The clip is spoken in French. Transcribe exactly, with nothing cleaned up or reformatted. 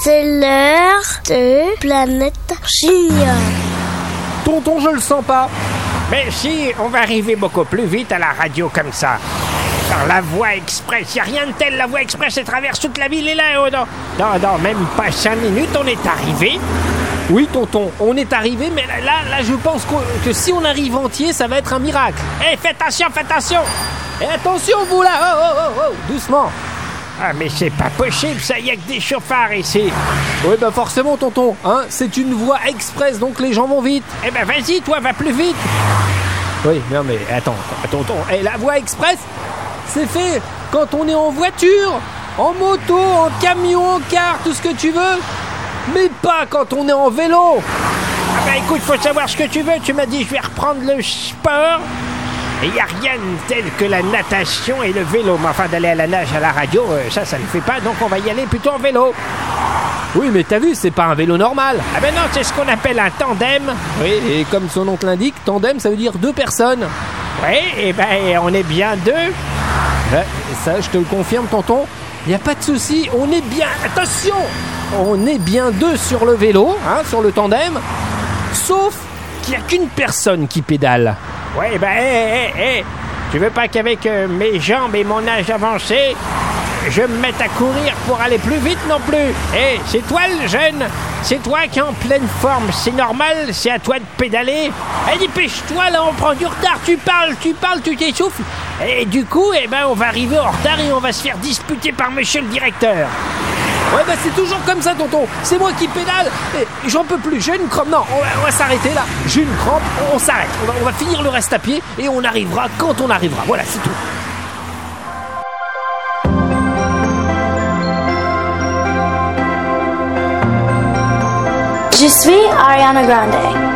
C'est l'heure de Planète Junior. Tonton, je le sens pas. Mais si, on va arriver beaucoup plus vite à la radio comme ça. Dans la voie express, y a rien de tel, la voie express, elle traverse toute la ville et là, oh, non, non, non, même pas cinq minutes, on est arrivé. Oui, tonton, on est arrivé, mais là, là, là je pense que, que si on arrive entier, ça va être un miracle. Eh, hey, faites attention, faites attention. Et attention, vous là, oh, oh, oh, oh, doucement. Ah, mais c'est pas possible, ça, y a que des chauffards ici. Oui, bah forcément, tonton, hein, c'est une voie express, donc les gens vont vite. Eh ben, vas-y, toi, va plus vite. Oui, non, mais attends, tonton, et la voie express, c'est fait quand on est en voiture, en moto, en camion, en car, tout ce que tu veux, mais pas quand on est en vélo. Ah bah écoute, faut savoir ce que tu veux. Tu m'as dit je vais reprendre le sport. Et il n'y a rien de tel que la natation et le vélo. Mais enfin, d'aller à la nage à la radio, ça, ça ne le fait pas. Donc on va y aller plutôt en vélo. Oui, mais t'as vu, c'est pas un vélo normal. Ah ben non, c'est ce qu'on appelle un tandem. Oui, et comme son nom l'indique, tandem, ça veut dire deux personnes. Oui, et ben on est bien deux. Ouais, ça, je te le confirme, tonton. Il n'y a pas de souci, on est bien... Attention, on est bien deux sur le vélo, hein, sur le tandem. Sauf qu'il n'y a qu'une personne qui pédale. Ouais, ben, hé, hé, hé. Tu veux pas qu'avec euh, mes jambes et mon âge avancé, je me mette à courir pour aller plus vite non plus. Hé, hey, c'est toi le jeune. C'est toi qui es en pleine forme. C'est normal, c'est à toi de pédaler. Eh, dépêche-toi, là, on prend du retard. Tu parles, tu parles, tu t'essouffles. Et du coup, eh ben, on va arriver en retard et on va se faire disputer par monsieur le directeur. Ouais, bah c'est toujours comme ça, tonton. C'est moi qui pédale. Et j'en peux plus. J'ai une crampe. Non, on va, on va s'arrêter là. J'ai une crampe. On, on s'arrête. On va, on va finir le reste à pied et on arrivera quand on arrivera. Voilà, c'est tout. Je suis Ariana Grande.